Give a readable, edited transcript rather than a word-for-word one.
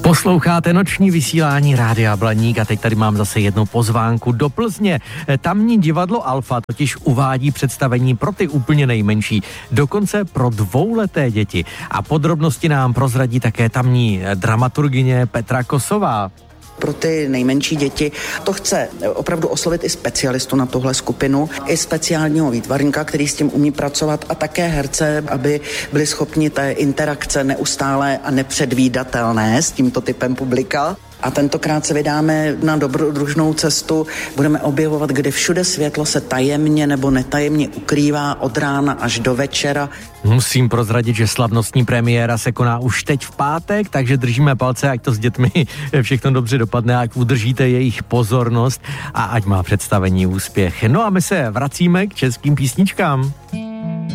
Posloucháte noční vysílání Rádia Blaník a teď tady mám zase jednu pozvánku do Plzně. Tamní divadlo Alfa totiž uvádí představení pro ty úplně nejmenší, dokonce pro dvouleté děti. A podrobnosti nám prozradí také tamní dramaturgyně Petra Kosová. Pro ty nejmenší děti to chce opravdu oslovit i specialistu na tuhle skupinu, i speciálního výtvarníka, který s tím umí pracovat, a také herce, aby byli schopni té interakce neustále a nepředvídatelné s tímto typem publika. A tentokrát se vydáme na dobrodružnou cestu, budeme objevovat, kde všude světlo se tajemně nebo netajemně ukrývá od rána až do večera. Musím prozradit, že slavnostní premiéra se koná už teď v pátek, takže držíme palce, ať to s dětmi všechno dobře dopadne, ať udržíte jejich pozornost a ať má představení úspěch. No a my se vracíme k českým písničkám.